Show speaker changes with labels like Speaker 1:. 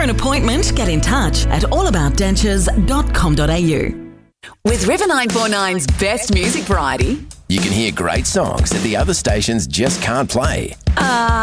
Speaker 1: an appointment, get in touch at allaboutdentures.com.au. With River 949's best music variety,
Speaker 2: You can hear great songs that the other stations just can't play.